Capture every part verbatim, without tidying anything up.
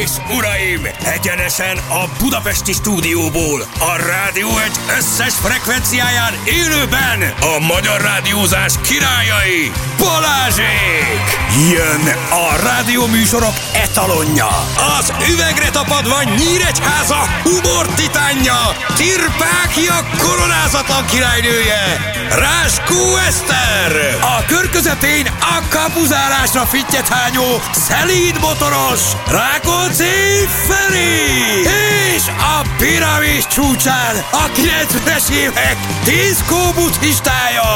és uraim, egyenesen a budapesti stúdióból, a Rádió egy összes frekvenciáján élőben a magyar rádiózás királyai, Balázsék! Jön a rádióműsorok etalonja, az üvegre tapadva Nyíregyháza humor titánja, Tirpákia koronázatlan királynője, Ráskó Eszter! A kör közepén a kapuzárásra fittyet hányó, szelíd motoros, Rákóczi Feri! És a piramis csúcsán a kilencvenes évek diszkó buddhistája,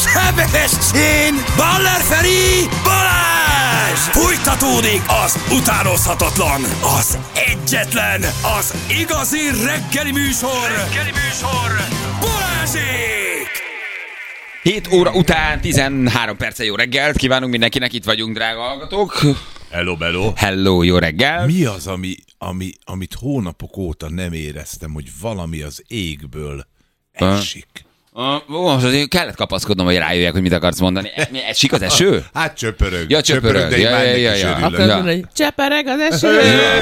Sebestyén Baller Feri Balázs! Fújtatódik az utánozhatatlan, az egyetlen, az igazi reggeli műsor, reggeli műsor, Balázsék! hét óra után tizenhárom perce jó reggelt kívánunk mindenkinek, itt vagyunk, drága hallgatók. Hello, hello. Hello, jó reggel. Mi az, ami, ami, amit hónapok óta nem éreztem, hogy valami az égből esik? Uh, most azért kellett kapaszkodnom, hogy rájöjjek, hogy mit akarsz mondani. Mi, esik az eső? Hát csöpörög. Ja, csöpörög. De Ja, ja, ja, ja. Akkor mondani, hogy csepereg az eső.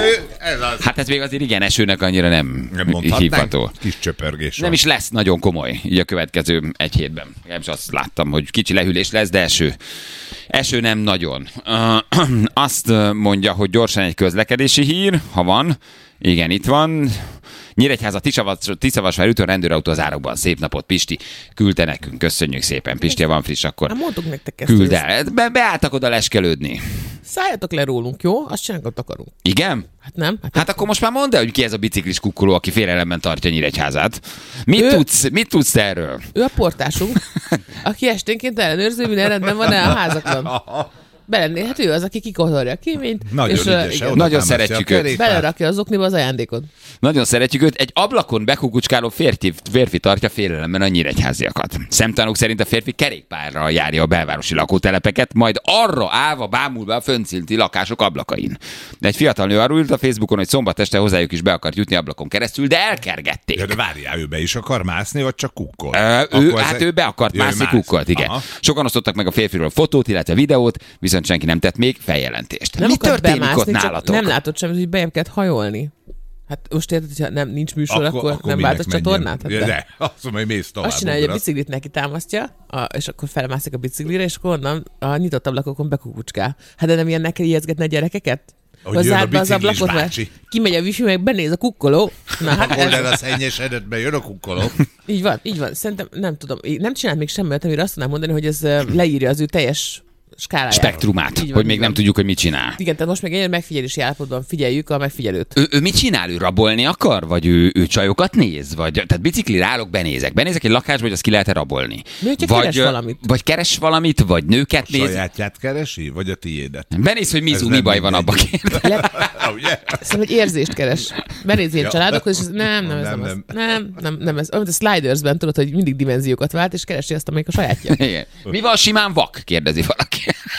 Ez az. Hát ez még azért igen, esőnek annyira nem, nem hívható. Kis csöpörgés van. Nem is lesz nagyon komoly így a következő egy hétben. Én is azt láttam, hogy kicsi lehűlés lesz, de eső. Eső nem nagyon. Uh, azt mondja, hogy gyorsan egy közlekedési hír, ha van. Igen, itt van. Nyíregyháza Tiszavasvár ütön rendőrautó az árokban. Szép napot, Pisti. Küldte nekünk. Köszönjük szépen. Pisti, van friss, akkor hát mondtuk nektek ezt. küld el. Be, beálltak oda leskelődni. Szálljatok le rólunk, jó? Azt csináljuk, amit akarunk. Igen? Hát nem? Hát, hát akkor most már mondd el, hogy ki ez a biciklis kukkoló, aki félelemben tartja Nyíregyházát. Mit, ő, tudsz, mit tudsz erről? Ő a portásunk, aki esténként ellenőrző, minden rendben van-e a házakban. Belenné, hát ő az, aki kikotorja a kíményt. Nagyon és, ügyes, uh, nagyon szeretjük őt. Belerakja az okniba az ajándékot. Nagyon szeretjük őt. Egy ablakon bekukucskáló férfi, férfi tartja félelemben a nyíregyháziakat. Szemtanúk szerint a férfi kerékpárral járja a belvárosi lakótelepeket, majd arra állva bámul be a fönnszinti lakások ablakain. De egy fiatal nő arról írt a Facebookon, hogy szombat este hozzájuk is be akart jutni ablakon keresztül, de elkergették. Ja, de várjál, ő be is akar mászni, vagy csak kukkol? Ö, ő, hát ő be akart Jö, mászni, mász. kukkolt, igen. Aha. Sokan osztottak meg a férfiről fotót, illetve videót, viszont senki nem tett még feljelentést. Nem Mi akart történik bemászni, ott csak nálatok? nem látod semmit, hogy bejebb kellett hajolni. Hát most érted, hogyha nem, nincs műsor, akkor, akkor, nem minek váltott menjen? csatornát? Hát Ja, de. de, azt mondom, hogy mész tovább. Azt csinálja, hogy a ugrasz. biciklit neki támasztja, a, és akkor felmászik a biciklire, és akkor onnan a nyitott ablakokon bekukucskál. Hát de nem ilyen neki ijeszgetne a gyerekeket? Hogy Hogy jön a zárd be az biciklis ablakot, mert bácsi. kimegy a wifi, meg benéz a kukkoló. Na, hát Akkor ez, el a szennyes edetbe jön a kukkoló. így van, így van. Szerintem nem tudom, nem csinált még semmit, amire azt tudnám mondani, hogy ez ö, leírja az ő teljes skáláját. Spektrumát, Így van, hogy így még van. nem tudjuk, hogy mit csinál. Igen, tehát most még egy megfigyelési állapotban figyeljük a megfigyelőt. Ő, ő mit csinál? Ő rabolni akar? Vagy ő, ő csajokat néz? Vagy, tehát biciklire állok, benézek. Benézek egy lakásba, hogy azt ki lehet-e rabolni? Mi, hogyha vagy, keres valamit? Vagy keres valamit, vagy nőket néz. Sajátját keresi, vagy a tiédet? Benéz, hogy Mizu, Ez mi nem baj van abba, mindegy. kérde. Ugye? Szerintem egy érzést keres. Benéz ilyen Ja. családokhoz, és ez, nem, nem, ez nem, Nem, nem, nem. az. Nem, nem, nem ez. Olyan, mint a Slidersben tudod, hogy mindig dimenziókat vált, és keresi azt, amelyik a sajátja. Igen. Mi van simán vak? Kérdezi valaki.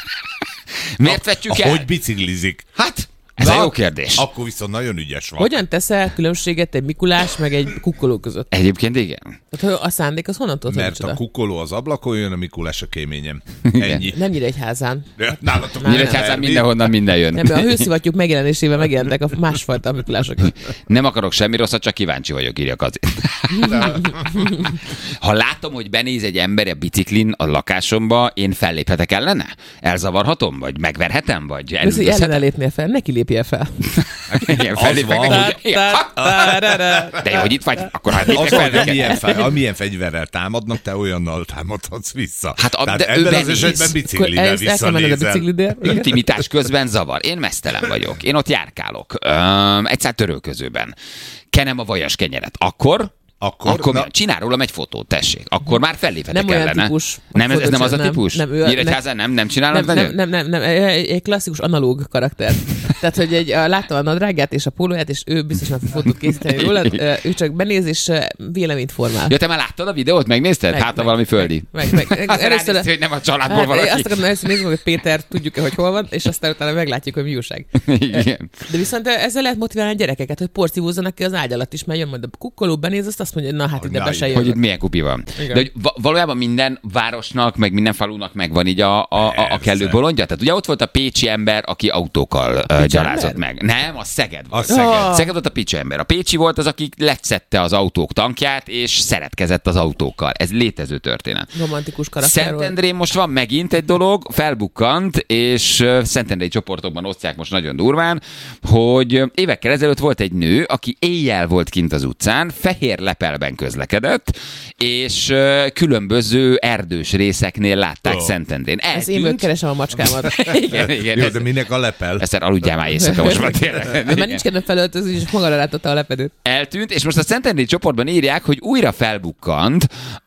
Miért vetjük el? Hogy biciklizik? Hát, ez Na, a jó kérdés. Akkor viszont nagyon ügyes van. Hogyan teszel különbséget egy Mikulás meg egy kukkoló között? Egyébként igen. Tehát hogy a szándék az honnan tudod, hogy Mert a micsoda? kukkoló az ablakon jön, a Mikulás a kéményem. Igen. Ennyi. Nem Nyíregyházán. De nálatok Nem, Nyíregyházán nem. mindenhonnan minden jön. Nem, a hőszivattyúk megjelenésével megjelentek a másfajta Mikulások. Nem akarok semmi rosszat, csak kíváncsi vagyok, írja Kazi. Ha látom, hogy benéz egy ember a biciklin a lakásomba, én felléphetek ellene? Elzavarhatom? Vagy megverhetem? Vagy Ez, hogy ellene elüldözhetem? lépnél fel, neki lépjél fel. Igen, fellépek van, neki, hogy- hogy- Igen. De jó, hogy itt vagy, akkor hát lépjek Az, fel hogy neked. amilyen, fe, amilyen fegyverrel támadnak, te olyannal támadhatsz vissza. Hát a- Tehát de ő ebben az benéz. esetben Akkor biciklivel el, el kell menned a visszanézel. biciklidért. Intimitás közben zavar. Én mesztelen vagyok. Én ott járkálok. Öm, egyszer törölközőben. Kenem a vajas kenyeret. Akkor... Akkor, Akkor na, mi- csinál rólam egy fotót, tessék. Akkor már felléphetek Nem olyan ellene. típus. Nem, ez, ez nem az a Nem, típus? nem, ő a- Nyíregyházán nem, nem csinálod Nem, velük? nem, nem, nem, nem, egy egy klasszikus analóg karakter. Tehát, hogy egy, a- láttam a nadrágját és a pólóját, és ő biztosan fog fotót készíteni rólad, ö, ő csak benéz és ö, véleményt formál. Ja, te már láttad a videót? Megnézted? Meg, hát, ha meg, valami földi. Meg, meg, meg, Hát először, ránéztél, hogy nem a családból hát, valaki. azt akarom először nézni, hogy Péter tudjuk-e, hogy hol van, és aztán utána meglátjuk, hogy mi újság. Igen. De viszont ezzel lehet motiválni a gyerekeket, hogy porcívózzanak ki az ágy alatt is, mert jön majd a kukkoló, benéz, azt azt mondja, hogy na hát ide Na, be se Hogy itt jön. milyen kupi van. Igen. De hogy va- valójában minden városnak, meg minden falunak megvan így a, a, a, a kellő Persze. bolondja. Tehát ugye ott volt a pécsi ember, aki autókkal uh, gyalázott meg. Nem, a Szeged volt. A Szeged. Oh. Szeged volt a picsa ember. A pécsi volt az, aki lecette az autók tankját, és szeretkezett az autókkal. Ez létező történet. Romantikus karakter volt. Szentendrén most van megint egy dolog, felbukkant, és uh, szentendrei csoportokban osztják most nagyon durván, hogy uh, évekkel ezelőtt volt egy nő, aki éjjel volt kint az utcán, fehér lepelben közlekedett, és uh, különböző erdős részeknél látták Oh. Szentendrén. Ez én keresem a macskámat. igen, igen, Jó, ez, de minek a lepel? Eszter, aludjál már éjszaka most már tényleg. Már nincs kedvem felöltözni, és magára rátotta a lepedőt. Eltűnt, és most a Szentendrei csoportban írják, hogy újra felbukkant,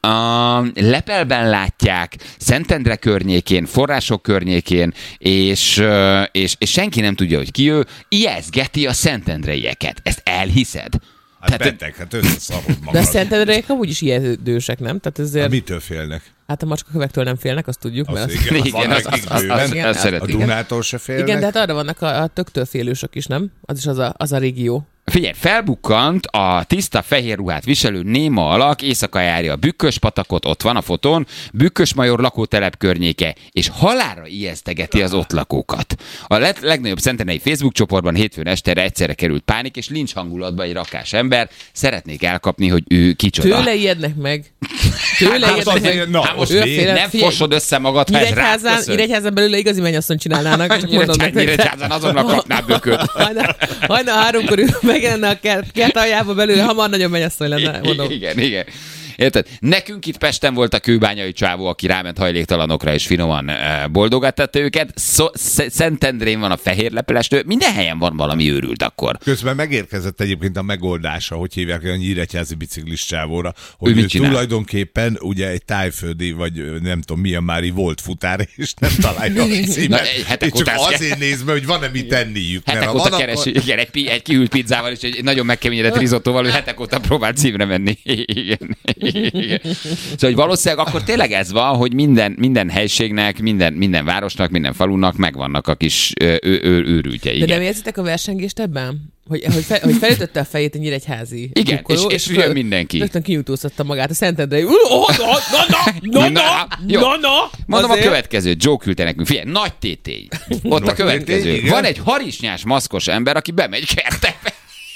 a lepelben látják, Szentendre környékén, források környékén, és, és, és senki nem tudja, hogy ki ő, ijeszgeti a szentendreieket. Ezt elhiszed? Hát beteg, hát összeszarod magad. De a Szentendreiek amúgy is ijesztősek, nem? Tehát ezért... Hát mitől félnek? Hát a macskakövektől nem félnek, azt tudjuk. Az Mert igen, Igen, van az- nekik az- az- bőven. az- igen, azt az- szeretik. A Dunától se félnek. Igen, de hát arra vannak a, a töktől félősök is, nem? Az is az a, az a régió. Figyelj, felbukkant a tiszta fehér ruhát viselő néma alak, éjszaka járja a Bükkös patakot, ott van a fotón, Bükkös major lakótelep környéke, és halálra ijesztegeti az ott lakókat. A leg- legnagyobb szentendrei Facebook csoportban hétfőn estére egyszerre került pánik, és lincs hangulatba egy rakás ember. Szeretnék elkapni, hogy ő kicsoda. Tőle ijednek meg. Tőle Hát ijednek azért, meg. na, Hát most ő a mi? féle- nem figyelj, fosod össze magad, ha ez rád Nyíregyházán, köszön. Nyíregyházán belül igazi mennyasszony csinálnának. Csak mondom Nyíregyházán, nektek. Nyíregyházán azonnal kapnál bököt. Hajnal, hajnal háromkor ő megjelenne a kert, kert aljába belőle, hamar nagyon mennyasszony lenne, mondom. Igen, igen. Érted? Nekünk itt Pesten volt a kőbányai csávó, aki ráment hajléktalanokra, és finoman uh, boldogattatta őket. Szó- Sz- Szentendrén van a fehér lepelestő. Minden helyen van valami őrült akkor. Közben megérkezett egyébként a megoldása, hogy hívják a nyíregyházi biciklis csávóra, Ő hogy mit ő csinál? tulajdonképpen ugye egy tájföldi, vagy ö, nem tudom milyen mári volt futár, és nem találja a Na, címet. egy hetek És csak után- azért néz be, hogy van-e mit tenniük. Mert Hetek ha óta van, keresi, akkor... igen, egy, pi- egy kihűlt pizzával és egy nagyon megkeményedett risottóval, ő hetek óta próbál címre menni. Igen. Igen. Szóval hogy valószínűleg akkor tényleg ez van, hogy minden, minden helységnek, minden, minden városnak, minden falunak megvannak a kis ö, ö, ö, őrültjei. De Igen. nem érzitek a versengést ebben? Hogy, hogy, fe, hogy felütötte a fejét egy nyíregyházi Igen, drukkoló, és- és jön rögtön- mindenki. Rögtön kinyújtóztatta magát a Szentendrei. Oh, na, na, na, na, na, Jó. na, na. Mondom Azért- a következő, Joe küldte nekünk. Figyelj, nagy tétény. Ott a Nagy következő. tétény, igen. Van egy harisnyás maszkos ember, aki bemegy kertekbe.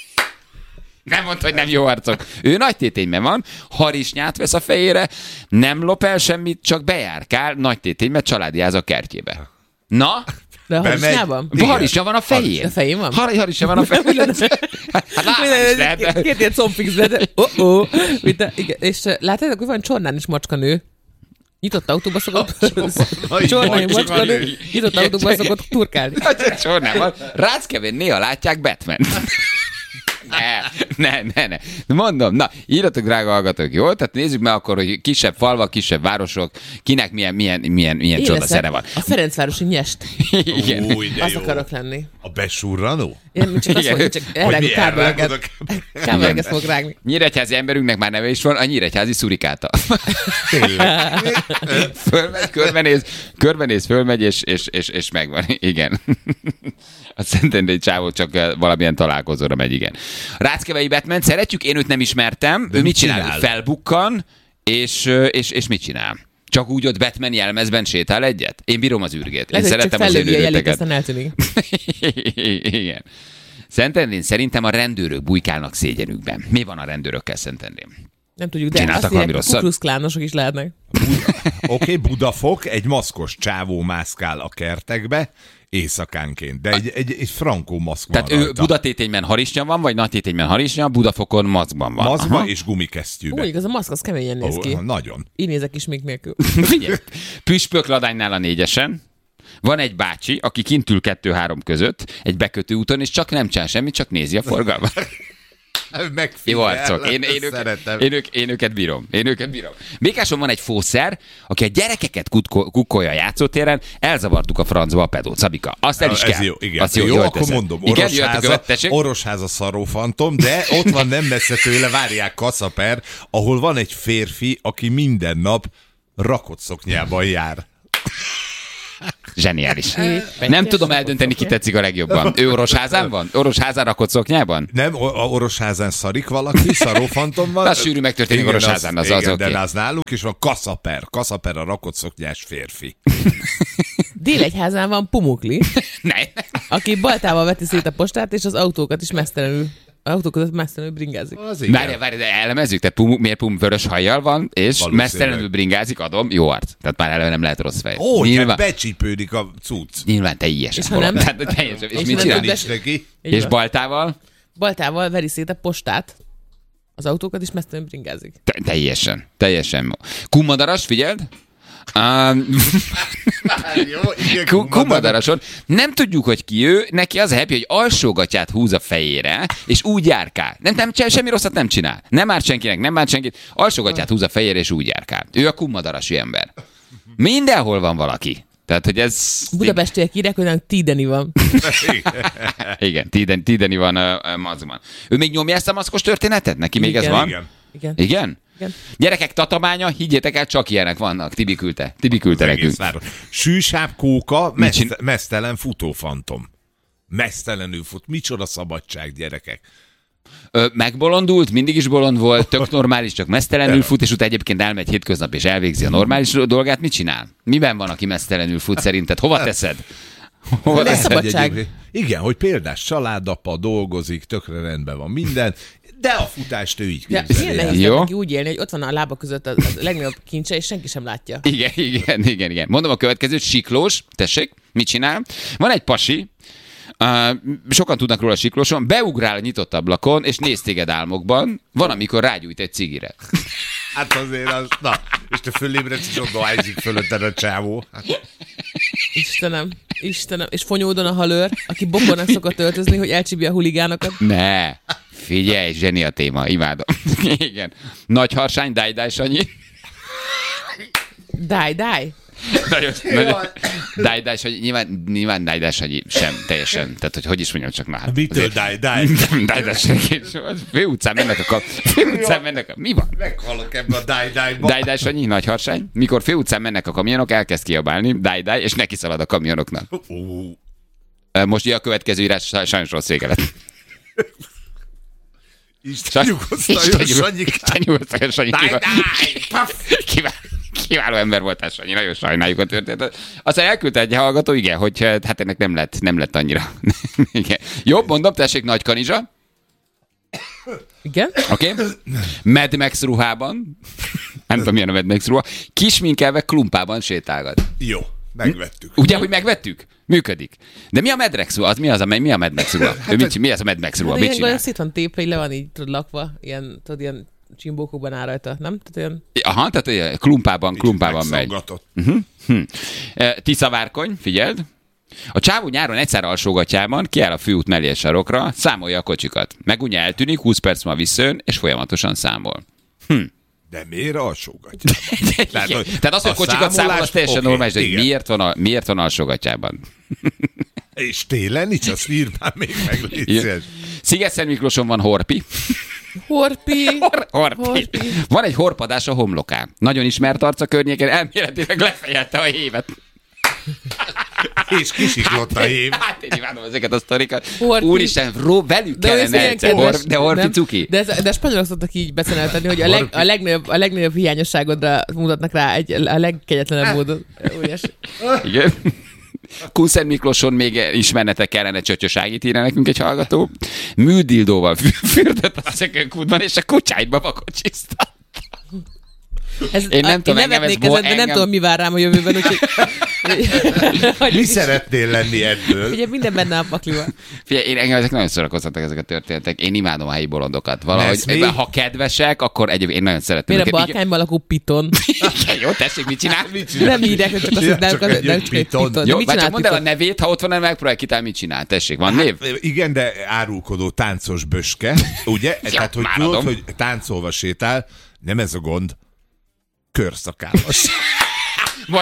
Nem mondta, hogy nem jó arcok. Ő nagy tétényben van, harisnyát vesz a fejére, nem lop el semmit, csak bejárkál nagy tétényben, családiáz a kertjébe. Na? De a Bemegy. harisnyában? Igen. Harisnya van a fején. A fején van? Har- harisnya van a fején. Hát látni is lehet. Két, de- két ilyen combfix, de oh, oh. Mint a, igen. És uh, látjátok, hogy van Csornán is macskanő. Nyitott autóba szokott... Csornán macskanő. macskanő. Nyitott autóba szokott turkálni. Hát Csornában. Ráckevén néha látják Batman. Ne, ne, ne, ne. Mondom, na, írjatok, drága hallgatók, jó? Tehát nézzük meg akkor, hogy kisebb falvak, kisebb városok, kinek milyen, milyen, milyen, milyen Én csoda leszek szere van. a Ferencvárosi nyest. Igen. Új, de Az jó. akarok lenni. A besurranó? Én csak azt Igen. mondom, csak Hogy elrágni mi elrágod kábeleket. a- Kábeleket fogok rágni. Nyíregyházi emberünknek már neve is van, a nyíregyházi szurikáta. Fölmegy, körbenéz, körbenéz, fölmegy, és, és, és, és megvan. Igen. A Szentendrei csávó csak eh, valamilyen találkozóra megy, igen. Ráckevei Batman, szeretjük, én őt nem ismertem. De ő mit mit csinál? csinál? Ő felbukkan, és, eh, és, és mit csinál? Csak úgy ott Batman jelmezben sétál egyet? Én bírom az űrgét. Én Lehet, hogy csak szeretem az fellövi a jelét, élőröteket. aztán eltűnik. Igen. Szentendrén szerintem a rendőrök bujkálnak szégyenükben. Mi van a rendőrökkel Szentendrén? Nem tudjuk, de Csináltak azt valami írják, a rosszat? Ku Klux Klánosok is lehetnek. Oké, okay, Budafok, egy maszkos csávó mászkál a kertekbe, éjszakánként, de egy, egy, egy frankó maszk van Tehát ő rajta. Budatétényben harisnya van, vagy Nagytétényben harisnya, Budafokon maszkban van. Maszkba Aha. és gumikesztyűbe. Úgy, igaz, a maszk az keményen néz ki. Ó, nagyon. Így nézek is még nélkül. Figyelj, Püspök Ladánynál a négyesen, van egy bácsi, aki kint ül kettő-három között, egy bekötő úton, és csak nem csinál semmit, csak nézi a forgalmat. Jó Megfigyel, arcok. Én, én, őket, szeretem. én, ők, én őket bírom. Én őket bírom. Békáson van egy fószer, aki a gyerekeket kutko, kukkolja a játszótéren, elzavartuk a francba a pedót. Szabika, azt el is Ez kell. jó, igen. Azt jó, jó jól akkor teszed. mondom, Igen, jöhet a Orosháza, következő. Orosháza szarófantom, de ott van nem messze tőle, várják Kaszaper, ahol van egy férfi, aki minden nap rakott szoknyában jár. Zseniális. Nem tudom eldönteni, ki tetszik a legjobban. Ő Orosházán van? Orosházán rakott szoknyában? Nem, a Orosházán szarik valaki, szarrófantom van. Az sűrű megtörténik Orosházán, az, az, az igen, oké. de az náluk is van Kaszaper. Kaszaper a rakott szoknyás férfi. Délegyházán van Pumukli, Ne. aki baltával veti szét a postát, és az autókat is mesztelenül, autókat mesztelenül bringázik. Az igen. Várj, várj, de elemezzük, tehát pum, miért pum vörös hajjal van, és Valószínűleg. mesztelenül bringázik, adom, jó arc. Tehát már eleve nem lehet rossz fej. Ó, nyilván, nyilván... becsípődik a cucc. nyilván teljesen. És ha nem? Tehát, teljesen. És, És mit ha csinál? nem? Nincs neki. Így És van. baltával? Baltával veri szét a postát, az autókat is mesztelenül bringázik. Te, teljesen. Teljesen. Kumadaras, figyeld? Um, Jó, igen, Ku- Kumadarason. Nem tudjuk, hogy ki ő, neki az a happy, hogy alsógatját húz a fejére, és úgy járkál. Nem, nem, semmi rosszat nem csinál. Nem árt senkinek, nem árt senkit. Alsógatját húz a fejére, és úgy járkál. Ő a kumadarasi ember. Mindenhol van valaki. Tehát, hogy ez... Budapestiek írják, hogy nálunk Tídeni van. Igen, Tídeni, Tídeni van uh, Mazman. Ő még nyomja ezt a maszkos történetet? Neki még Igen. ez van? Igen. Igen. Igen? Igen. Gyerekek, tatamánya, higgyétek el, csak ilyenek vannak. Tibi küldte. Tibi küldte Az nekünk. egész város. Sűsább kóka, Mit csin- meszt- mesztelen futófantom. Mesztelenül fut. Micsoda szabadság, gyerekek. Ö, megbolondult, mindig is bolond volt, tök normális, csak mesztelenül fut, és utána egyébként elmegy hétköznap, és elvégzi a normális dolgát. Mit csinál? Miben van, aki mesztelenül fut szerinted? Hova teszed? Hova Ez teszed? szabadság. Egyébként- Igen, hogy példás családapa, dolgozik, tökre rendben van minden, de a futást ő így De képzeli milyen el. nehéz Jó. neki úgy élni, hogy ott van a lába között a, a legnagyobb kincse, és senki sem látja. Igen, igen, igen, igen. Mondom a következőt, Siklós, tessék, mit csinál? Van egy pasi, Uh, sokan tudnak róla Siklóson, beugrál a nyitott ablakon, és néz téged álmokban, van, amikor rágyújt egy cigire. Hát azért az, na, és te fölébredsz, és ott dohányzik fölötted a csávó. Hát, Istenem, Istenem. És Fonyódon a halőr, aki bokornak szokott öltözni, hogy elcsípje a huligánokat. Ne, figyelj, zseni a téma, imádom. Igen. Nagy harsány, dáj, dáj, Sanyi. Dáj, dáj. Nagyon, nagyon. Dáj, dáj, Sanyi. Nyilván, nyilván dáj, dáj, Sanyi sem teljesen. Tehát, hogy hogy is mondjam csak, na hát. mitől dáj, dáj? Dáj, dáj, Sanyi. Főutcán mennek a kap. Főutcán mennek a... Mi van? Meghalok ebbe a dáj, dájba. Dáj, dáj, Sanyi, nagy harsány. Mikor főutcán mennek a kamionok, elkezd kiabálni, dáj, dáj, és neki szalad a kamionoknak. Ó, Most ugye a következő írás sajnos rossz vége lett. Isten nyugosztaljon, Sanyikám. Isten nyugosztaljon, Sanyi. Dáj, Kivál- dáj! Kivál- Kiváló ember voltál, Sanyi, nagyon sajnáljuk a történetet. Aztán elküldte egy hallgató, igen, hogy hát ennek nem lett, nem lett annyira. Igen. Jobb, mondom, tessék, Nagy Kanizsa. Igen? Oké? Okay. Mad Max ruhában. Nem tudom, milyen a Mad Max ruha. Kisminkelve klumpában sétálgat. Jó, megvettük. Ugye, hogy megvettük? Működik. De mi a Mad Max ruha? Az mi az, a, mi a Mad Max ruha? Ő mit, mi az a Mad Max ruha? De Mit ilyen csinál? olyan szét van tépve, így le van így tudod, lakva, ilyen, tudod, ilyen csimbókokban áll rajta, nem? Tehát olyan... Aha, tehát ilyen klumpában, klumpában megy. Megszaggatott. Hm. E, Tiszavárkony, figyeld. A csávó nyáron egyszer alsógatjában kiáll a főút mellé a sarokra, számolja a kocsikat. Megunja eltűnik, húsz perc múlva visszajön, és folyamatosan számol. De miért alsógatja? Tehát, Tehát az, hogy a kocsikat számol, az számolást- teljesen oké, normális, de hogy igen. miért van, a, miért van alsógatjában? És télen nincs, azt írd már még meg, légy Igen. szíves. Sziget-Szent Miklóson van horpi. Horpi! Hor- horpi. Horpi. Van egy horpadás a homlokán. Nagyon ismert arc a környéken, elméletileg lefejelte a hévet. És kisiklott a hív. Hát én imádom ezeket a sztorikat. Horpi. Úristen, ró, velük De olyan kellene ilyen egyszer. kedves, Hor, de horpi nem? cuki. De, ez, de a spanyolok szoktak így beceneltetni, hogy a, leg, a, legnagyobb, a legnagyobb hiányosságodra mutatnak rá egy, a legkegyetlenebb módon. Óriási. Igen. Kunszent Miklóson még ismernetek kellene, csöcsöságit írja nekünk egy hallgató. Műdildóval fürdött a szökőkútban, és a kutyáidba vakocsiztat. Ez, Én nem a, tudom, én engem ez nevetnék bo- ezen, de nem engem- tudom, mi vár rám a jövőben, úgyhogy... Mi szeretnél lenni ebből? Ugye minden benne a pakliban. Figyelj, én engem ezek nagyon szórakoztatnak ezek a történetek. Én imádom a helyi bolondokat. Valahogy, Ez mi? ha kedvesek, akkor egyébként én nagyon szeretem. Miért a őket. Balkányban lakó piton? Igen, jó, tessék, mit csinál? Nem írják, hogy csak azt, hogy nem, Csak nem, egy nem csak egy piton. piton. De Jó, mit vagy csak csinált mondd el a piton? nevét, ha ott van, megpróbálj kitálni, mit csinál. Tessék, van név? Igen, de árulkodó táncos böske, ugye? Tehát, hogy már tudod, adom. hogy táncolva sétál, nem ez a gond, körszakállas. Most,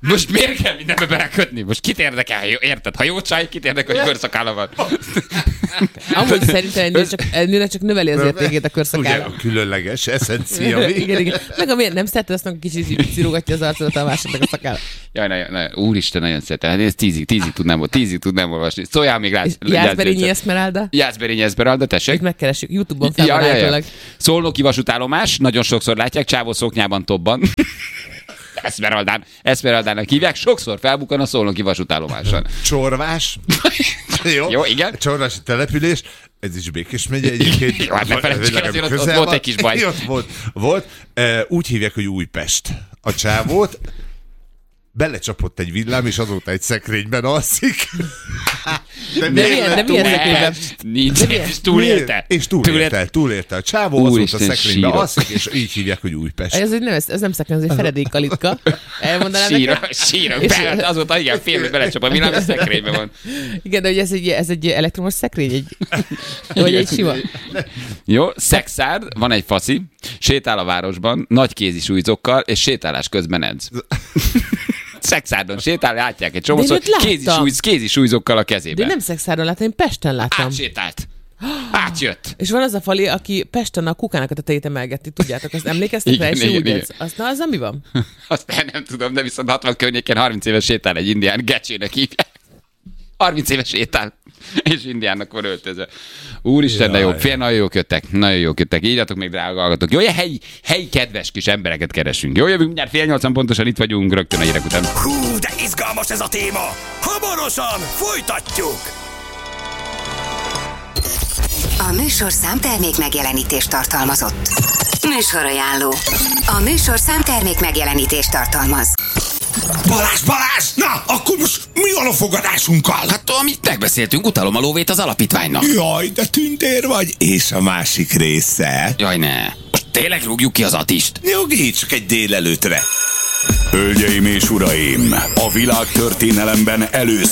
Most miért kell mindenbe belekötni? Most kit érdekel? Jó, érted? Ha jó csaj, kit érdekel, hogy körszakála van? Amúgy szerintem egy nő csak, egy nőnek csak növeli az értékét a körszakála. Ugye a különleges eszencia. Igen, igen. Meg a miért nem szereted, azt kicsit cirogatja az arcodat a másiknak a szakála. Jaj, nagyon, nagyon, úristen, nagyon szeretem. Én ezt tízig, tízig tudnám, tízig tudnám olvasni. Szóljál még rá. Jászberényi Eszmeralda? Jászberényi Eszmeralda, tessék. Itt megkeressük, YouTube-on fel van állítólag. Szolnoki vasútállomás, nagyon sokszor látják, csávó szoknyában tobban. Eszmeraldán, Eszmeraldának hívják, sokszor felbukkan a szolnoki vasútállomáson. Csorvás. Jó, Jó, igen. Csorvási település. Ez is Békés megye egyébként. Jó, hát ne felejtsük el, azért ott, ott volt egy kis baj. Ott volt, volt. Úgy hívják, hogy Újpest. A csávót belecsapott egy villám, és azóta egy szekrényben alszik. De, de milyen, de milyen szekrényben? Nincs, és túlélte. És túlélte, túlélte. A csávó azóta szekrényben alszik, és így hívják, hogy Újpest. Ez, nem, ez, ez nem szekrény, ez egy feredékkalitka. Elmondanám nekem? Sírok, sírok. Azóta igen, fél, hogy belecsap a villám, és szekrényben van. Igen, de hogy ez egy, ez egy elektromos szekrény? Egy, vagy egy sima? Jó, szexárd, van egy faszi, sétál a városban, nagy kézi súlyzókkal, és sétálás közben edz. Szexárdon sétál, látják egy csomószor, kézi, súly, kézi súlyzókkal a kezében. De nem Szexárdon láttam, én Pesten láttam. Átsétált. Átjött. És van az a fali, aki Pesten a kukának a tetejét emelgeti, tudjátok, azt emlékeztek rá, és igen, úgy igen. ez. Azt, na, az mi van? Azt nem tudom, de viszont hatvan környéken harminc éves sétál egy indián, Gecsének hívják. harminc éves sétál, és indiánnak van öltözve. Úristen, de jó, fél, nagyon jók jöttek, nagyon jók jöttek. Írjatok még, drága hallgatók. Jó, helyi, helyi kedves kis embereket keresünk. Jó, jövünk mindjárt fél nyolcan pontosan, itt vagyunk, rögtön a hírek után. Hú, de izgalmas ez a téma! Hamarosan folytatjuk! A műsor számtermék megjelenítést tartalmazott. Műsorajánló. A műsor számtermék megjelenítést tartalmaz. Balázs, Balázs! Na, akkor most mi van a fogadásunkkal? Hát amit megbeszéltünk, utalom a lóvét az alapítványnak. Jaj, de tündér vagy. És a másik része? Jaj, ne. Most tényleg rúgjuk ki az Atist? Nyugi, csak egy délelőtre. Hölgyeim és uraim, a világtörténelemben először